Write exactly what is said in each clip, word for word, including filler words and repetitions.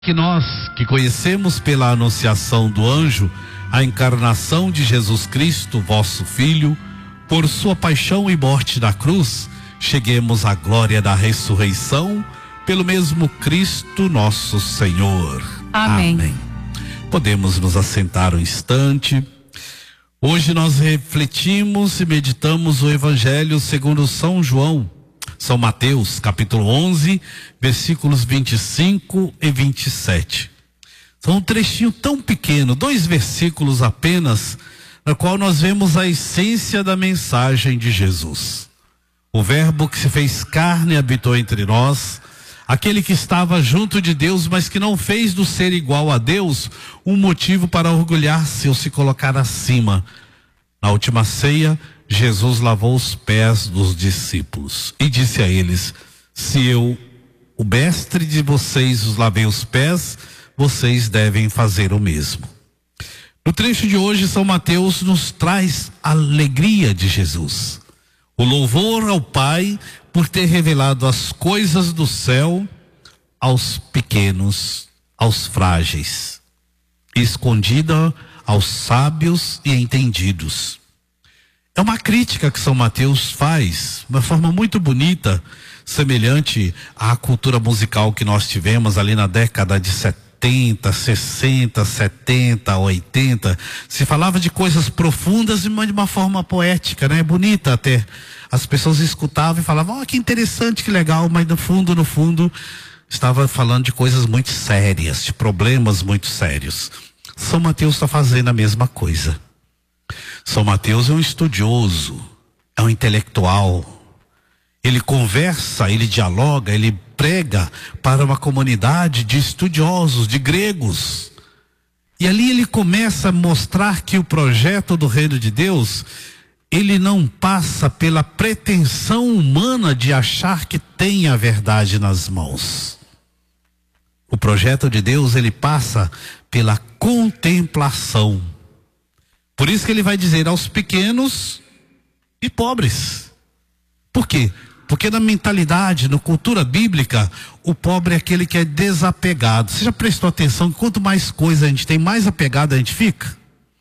Que nós que conhecemos pela anunciação do anjo a encarnação de Jesus Cristo, vosso Filho, por sua paixão e morte na cruz, cheguemos à glória da ressurreição, pelo mesmo Cristo nosso Senhor. Amém. Amém. Podemos nos assentar um instante. Hoje nós refletimos e meditamos o Evangelho segundo São João, São Mateus, capítulo onze, versículos vinte e cinco e vinte e sete. São um trechinho tão pequeno, dois versículos apenas, no qual nós vemos a essência da mensagem de Jesus. O Verbo que se fez carne e habitou entre nós, aquele que estava junto de Deus, mas que não fez do ser igual a Deus um motivo para orgulhar-se ou se colocar acima. Na última ceia, Jesus lavou os pés dos discípulos e disse a eles: se eu, o mestre de vocês, os lavei os pés, vocês devem fazer o mesmo. No trecho de hoje, São Mateus nos traz a alegria de Jesus, o louvor ao Pai por ter revelado as coisas do céu aos pequenos, aos frágeis, escondida aos sábios e entendidos. É uma crítica que São Mateus faz, de uma forma muito bonita, semelhante à cultura musical que nós tivemos ali na década de setenta, sessenta, setenta, oitenta. Se falava de coisas profundas, mas de uma forma poética, né? Bonita até. As pessoas escutavam e falavam: oh, que interessante, que legal, mas no fundo, no fundo, estava falando de coisas muito sérias, de problemas muito sérios. São Mateus está fazendo a mesma coisa. São Mateus é um estudioso, é um intelectual. Ele conversa, ele dialoga, ele prega para uma comunidade de estudiosos, de gregos. E ali ele começa a mostrar que o projeto do reino de Deus, ele não passa pela pretensão humana de achar que tem a verdade nas mãos. O projeto de Deus, ele passa pela contemplação. Por isso que ele vai dizer aos pequenos e pobres. Por quê? Porque na mentalidade, na cultura bíblica, o pobre é aquele que é desapegado. Você já prestou atenção que quanto mais coisa a gente tem, mais apegado a gente fica?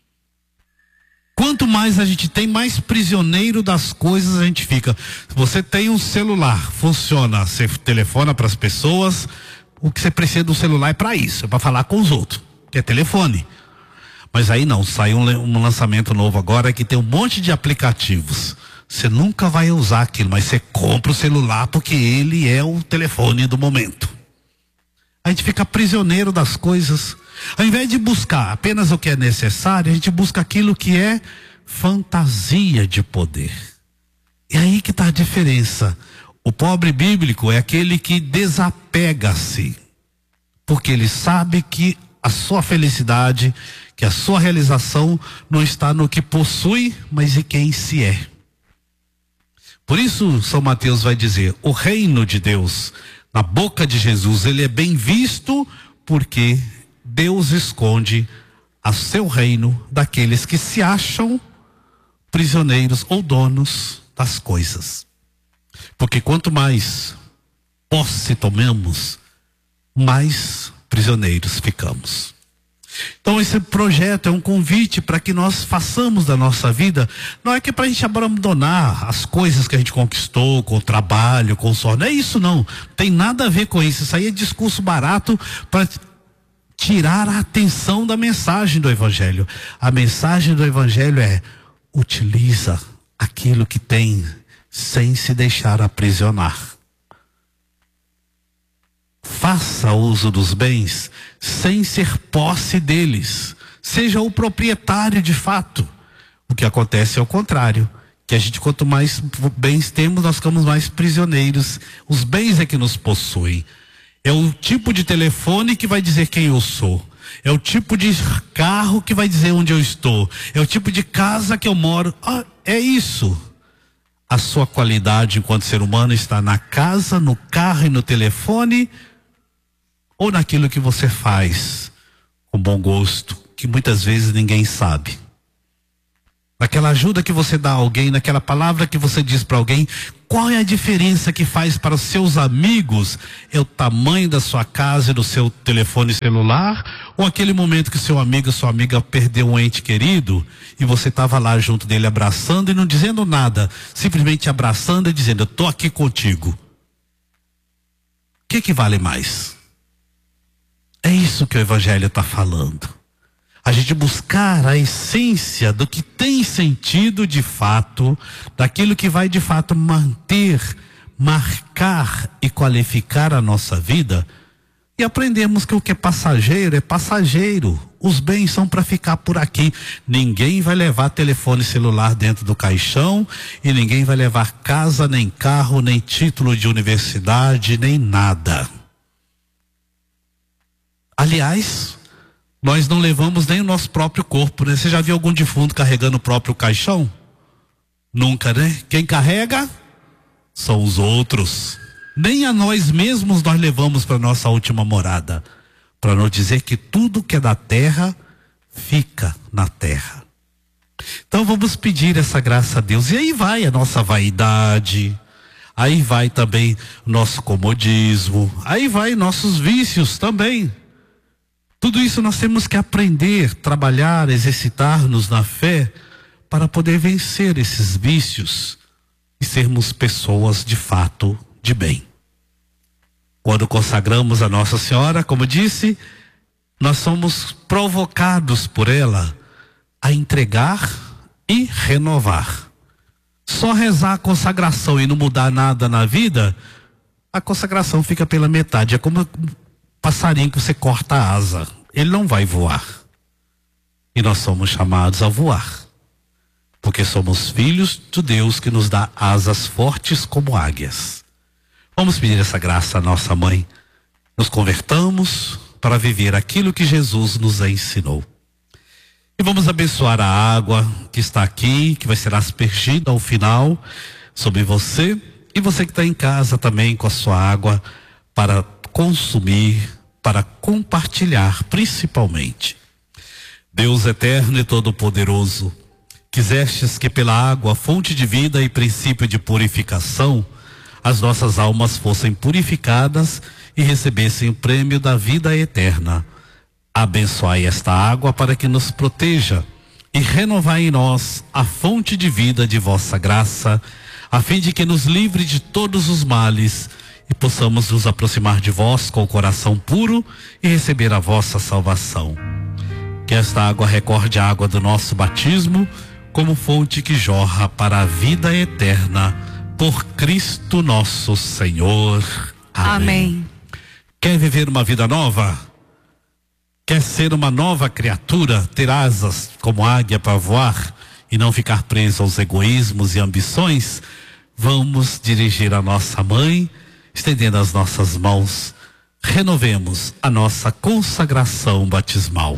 Quanto mais a gente tem, mais prisioneiro das coisas a gente fica. Se você tem um celular, funciona, você telefona para as pessoas, o que você precisa do celular é para isso, é para falar com os outros, que é telefone. Mas aí não, saiu um, um lançamento novo agora que tem um monte de aplicativos. Você nunca vai usar aquilo, mas você compra o celular porque ele é o telefone do momento. A gente fica prisioneiro das coisas. Ao invés de buscar apenas o que é necessário, a gente busca aquilo que é fantasia de poder. E aí que está a diferença. O pobre bíblico é aquele que desapega-se, porque ele sabe que a sua felicidade, que a sua realização não está no que possui, mas em quem se é. Por isso São Mateus vai dizer: o reino de Deus, na boca de Jesus, ele é bem visto porque Deus esconde a seu reino daqueles que se acham prisioneiros ou donos das coisas. Porque quanto mais posse tomamos, mais prisioneiros ficamos. Então esse projeto é um convite para que nós façamos da nossa vida, não é que é para a gente abandonar as coisas que a gente conquistou, com o trabalho, com o sonho, não é isso não, tem nada a ver com isso, isso aí é discurso barato para tirar a atenção da mensagem do Evangelho. A mensagem do Evangelho é: utiliza aquilo que tem sem se deixar aprisionar. Faça uso dos bens sem ser posse deles. Seja o proprietário de fato. O que acontece é o contrário. Que a gente, quanto mais bens temos, nós ficamos mais prisioneiros. Os bens é que nos possuem. É o tipo de telefone que vai dizer quem eu sou. É o tipo de carro que vai dizer onde eu estou. É o tipo de casa que eu moro. Ah, é isso. A sua qualidade enquanto ser humano está na casa, no carro e no telefone, ou naquilo que você faz com bom gosto, que muitas vezes ninguém sabe. naquela ajuda que você dá a alguém, naquela palavra que você diz para alguém. Qual é a diferença que faz para os seus amigos? É o tamanho da sua casa e do seu telefone celular? Ou aquele momento que seu amigo, sua amiga perdeu um ente querido e você estava lá junto dele abraçando e não dizendo nada, simplesmente abraçando e dizendo: eu estou aqui contigo. O que que vale mais? É isso que o Evangelho está falando. A gente buscar a essência do que tem sentido de fato, daquilo que vai de fato manter, marcar e qualificar a nossa vida, e aprendemos que o que é passageiro é passageiro. Os bens são para ficar por aqui. Ninguém vai levar telefone celular dentro do caixão, e ninguém vai levar casa, nem carro, nem título de universidade, nem nada. Aliás, nós não levamos nem o nosso próprio corpo, né? Você já viu algum defunto carregando o próprio caixão? Nunca, né? Quem carrega são os outros. Nem a nós mesmos nós levamos para nossa última morada. Para não dizer que tudo que é da terra fica na terra. Então vamos pedir essa graça a Deus. E aí vai a nossa vaidade, aí vai também o nosso comodismo, aí vai nossos vícios também. Tudo isso nós temos que aprender, trabalhar, exercitar-nos na fé para poder vencer esses vícios e sermos pessoas de fato de bem. Quando consagramos a Nossa Senhora, como disse, nós somos provocados por ela a entregar e renovar. Só rezar a consagração e não mudar nada na vida, a consagração fica pela metade. É como passarinho que você corta a asa, ele não vai voar. E nós somos chamados a voar, porque somos filhos de Deus que nos dá asas fortes como águias. Vamos pedir essa graça à nossa mãe. Nos convertamos para viver aquilo que Jesus nos ensinou. E vamos abençoar a água que está aqui, que vai ser aspergida ao final sobre você, e você que está em casa também com a sua água para consumir, para compartilhar principalmente. Deus eterno e todo-poderoso, quisestes que pela água, fonte de vida e princípio de purificação, as nossas almas fossem purificadas e recebessem o prêmio da vida eterna. Abençoai esta água para que nos proteja e renovai em nós a fonte de vida de vossa graça, a fim de que nos livre de todos os males e possamos nos aproximar de vós com o coração puro e receber a vossa salvação. Que esta água recorde a água do nosso batismo como fonte que jorra para a vida eterna, por Cristo nosso Senhor. Amém. Amém. Quer viver uma vida nova? Quer ser uma nova criatura, ter asas como águia para voar e não ficar preso aos egoísmos e ambições? Vamos dirigir a nossa mãe, estendendo as nossas mãos. Renovemos a nossa consagração batismal.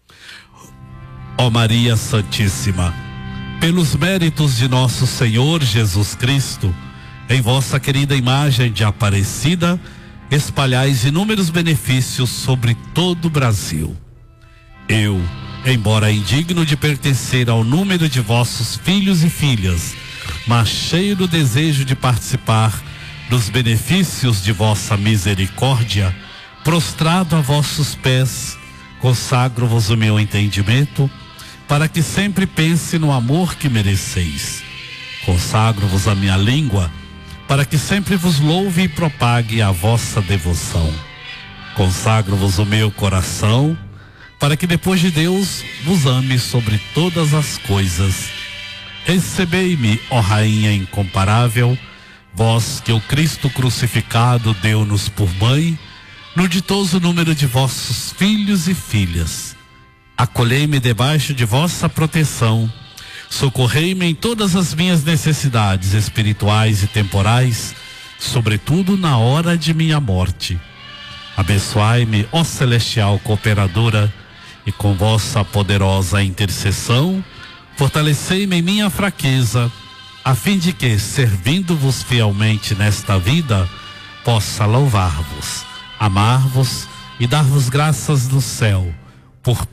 Ó Maria Santíssima, pelos méritos de nosso Senhor Jesus Cristo, em vossa querida imagem de Aparecida, espalhais inúmeros benefícios sobre todo o Brasil. Eu, embora indigno de pertencer ao número de vossos filhos e filhas, mas cheio do desejo de participar dos benefícios de vossa misericórdia, prostrado a vossos pés, consagro-vos o meu entendimento, para que sempre pense no amor que mereceis. Consagro-vos a minha língua, para que sempre vos louve e propague a vossa devoção. Consagro-vos o meu coração, para que depois de Deus vos ame sobre todas as coisas. Recebei-me, ó Rainha incomparável, vós que o Cristo crucificado deu-nos por mãe, no ditoso número de vossos filhos e filhas. Acolhei-me debaixo de vossa proteção, socorrei-me em todas as minhas necessidades espirituais e temporais, sobretudo na hora de minha morte. Abençoai-me, ó celestial cooperadora, e com vossa poderosa intercessão, fortalecei-me em minha fraqueza, a fim de que, servindo-vos fielmente nesta vida, possa louvar-vos, amar-vos e dar-vos graças no céu, por